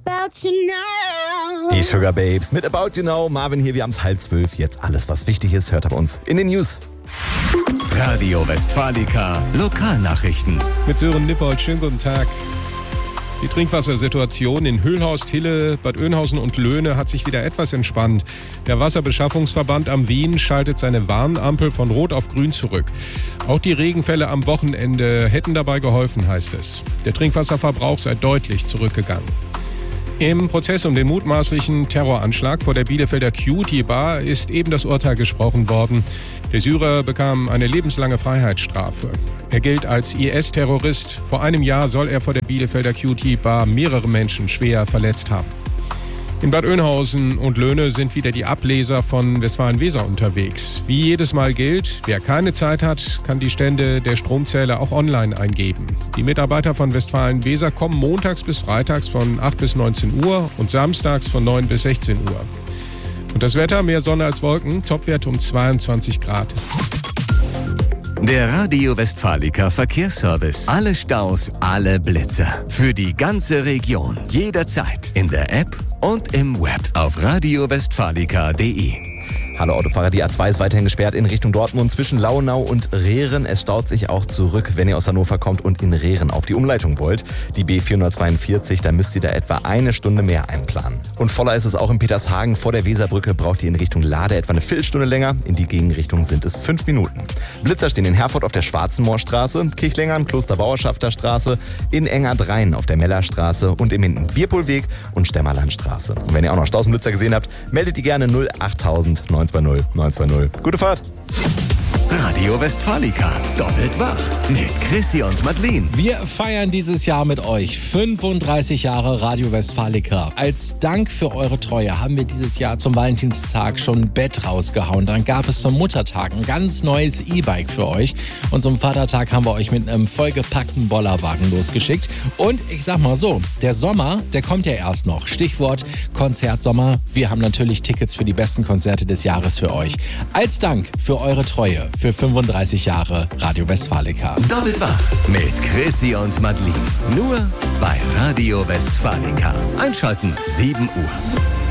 about you now. Die Sugar Babes mit About You Know. Marvin hier, wir haben es 11:30. Jetzt alles, was wichtig ist, hört bei uns in den News. Radio Westfalica Lokalnachrichten. Mit Sören Nippold, schönen guten Tag. Die Trinkwassersituation in Hüllhorst, Hille, Bad Oeynhausen und Löhne hat sich wieder etwas entspannt. Der Wasserbeschaffungsverband am Wien schaltet seine Warnampel von Rot auf Grün zurück. Auch die Regenfälle am Wochenende hätten dabei geholfen, heißt es. Der Trinkwasserverbrauch sei deutlich zurückgegangen. Im Prozess um den mutmaßlichen Terroranschlag vor der Bielefelder Cutie Bar ist eben das Urteil gesprochen worden. Der Syrer bekam eine lebenslange Freiheitsstrafe. Er gilt als IS-Terrorist. Vor einem Jahr soll er vor der Bielefelder Cutie Bar mehrere Menschen schwer verletzt haben. In Bad Oeynhausen und Löhne sind wieder die Ableser von Westfalen-Weser unterwegs. Wie jedes Mal gilt, wer keine Zeit hat, kann die Stände der Stromzähler auch online eingeben. Die Mitarbeiter von Westfalen-Weser kommen montags bis freitags von 8 bis 19 Uhr und samstags von 9 bis 16 Uhr. Und das Wetter, mehr Sonne als Wolken, Topwerte um 22 Grad. Der Radio Westfalica Verkehrsservice. Alle Staus, alle Blitzer. Für die ganze Region. Jederzeit. In der App und im Web. Auf radiowestfalica.de. Hallo Autofahrer, die A2 ist weiterhin gesperrt in Richtung Dortmund zwischen Launau und Rehren. Es staut sich auch zurück, wenn ihr aus Hannover kommt und in Rehren auf die Umleitung wollt. Die B442, da müsst ihr da etwa eine Stunde mehr einplanen. Und voller ist es auch in Petershagen. Vor der Weserbrücke braucht ihr in Richtung Lade etwa eine Viertelstunde länger. In die Gegenrichtung sind es 5 Minuten. Blitzer stehen in Herford auf der Schwarzenmoorstraße, Kirchlengern, Klosterbauerschafter Straße, in Engadrein auf der Mellerstraße und im Minden Bierpohlweg und Stemmerlandstraße. Und wenn ihr auch noch Stausblitzer gesehen habt, meldet die gerne 08000 920 920. Gute Fahrt! Radio Westfalica. Doppelt wach. Mit Chrissy und Madeleine. Wir feiern dieses Jahr mit euch 35 Jahre Radio Westfalica. Als Dank für eure Treue haben wir dieses Jahr zum Valentinstag schon ein Bett rausgehauen. Dann gab es zum Muttertag ein ganz neues E-Bike für euch. Und zum Vatertag haben wir euch mit einem vollgepackten Bollerwagen losgeschickt. Und ich sag mal so, der Sommer, der kommt ja erst noch. Stichwort Konzertsommer. Wir haben natürlich Tickets für die besten Konzerte des Jahres für euch. Als Dank für eure Treue. Für 35 Jahre Radio Westfalica. Doppelt wach mit Chrissy und Madeleine. Nur bei Radio Westfalica. Einschalten 7 Uhr.